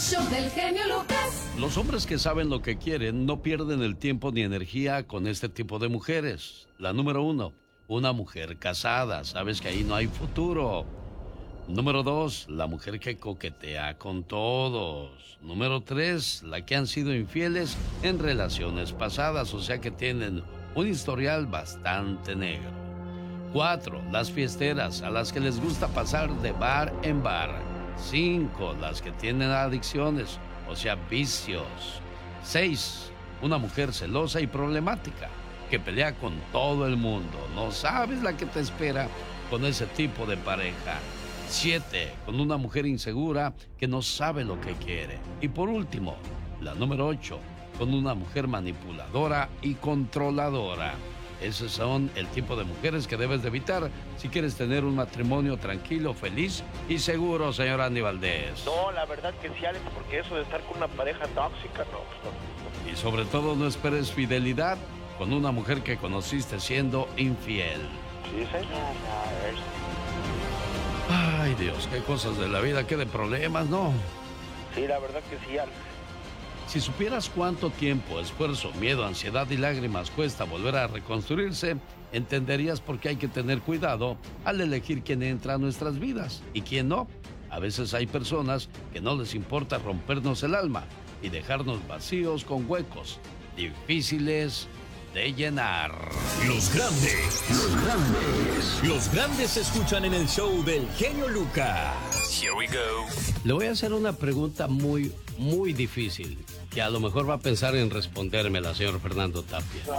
show del genio Lucas. Los hombres que saben lo que quieren no pierden el tiempo ni energía con este tipo de mujeres. La número 1, una mujer casada. Sabes que ahí no hay futuro. Número 2, la mujer que coquetea con todos. Número 3, la que han sido infieles en relaciones pasadas, o sea que tienen un historial bastante negro. 4, las fiesteras, a las que les gusta pasar de bar en bar. 5, las que tienen adicciones, o sea, vicios. 6, una mujer celosa y problemática, que pelea con todo el mundo. No sabes la que te espera con ese tipo de pareja. 7, con una mujer insegura que no sabe lo que quiere. Y por último, la número 8, con una mujer manipuladora y controladora. Esos son el tipo de mujeres que debes de evitar si quieres tener un matrimonio tranquilo, feliz y seguro, señor Andy Valdés. No, la verdad que sí, Alex, porque eso de estar con una pareja tóxica, no, pues no. Y sobre todo no esperes fidelidad con una mujer que conociste siendo infiel. Sí, señor. Ay, Dios, qué cosas de la vida, qué de problemas, ¿no? Sí, la verdad que sí, Alex. Si supieras cuánto tiempo, esfuerzo, miedo, ansiedad y lágrimas cuesta volver a reconstruirse, entenderías por qué hay que tener cuidado al elegir quién entra a nuestras vidas y quién no. A veces hay personas que no les importa rompernos el alma y dejarnos vacíos con huecos difíciles de llenar. Los grandes se escuchan en el show del genio Lucas. Here we go. Le voy a hacer una pregunta muy difícil, que a lo mejor va a pensar en respondérmela, señor Fernando Tapia.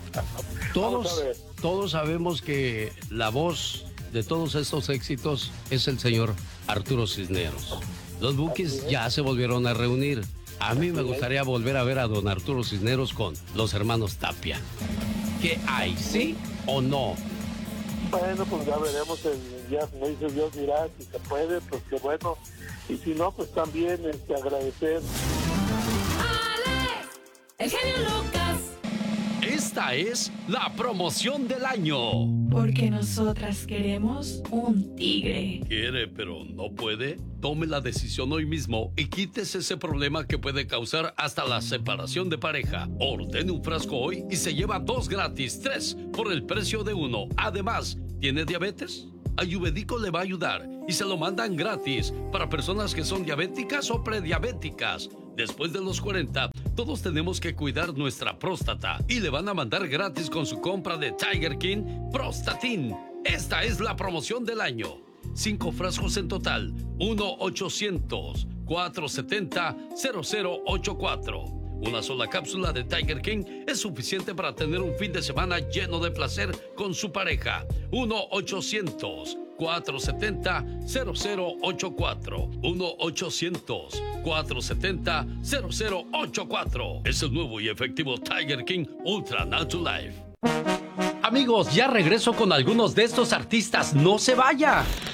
Todos sabemos que la voz de todos estos éxitos es el señor Arturo Cisneros. Los Bukis ya se volvieron a reunir. A mí me gustaría volver a ver a don Arturo Cisneros con los hermanos Tapia. ¿Qué hay, sí o no? Bueno, pues ya veremos, ya como dice Dios dirá, si se puede, pues qué bueno. Y si no, pues también agradecer. ¡Alex! ¡El genio Lucas! Esta es la promoción del año. Porque nosotras queremos un tigre. ¿Quiere pero no puede? Tome la decisión hoy mismo y quítese ese problema que puede causar hasta la separación de pareja. Ordene un frasco hoy y se lleva 2 gratis, 3 por el precio de 1. Además, ¿tiene diabetes? Ayurvédico le va a ayudar y se lo mandan gratis para personas que son diabéticas o prediabéticas. Después de los 40, todos tenemos que cuidar nuestra próstata y le van a mandar gratis con su compra de Tiger King Prostatin. Esta es la promoción del año. 5 frascos en total. 1-800-470-0084. Una sola cápsula de Tiger King es suficiente para tener un fin de semana lleno de placer con su pareja. 1-800-470-0084. 1-800-470-0084. Es el nuevo y efectivo Tiger King Ultra Natural Life. Amigos, ya regreso con algunos de estos artistas. ¡No se vaya!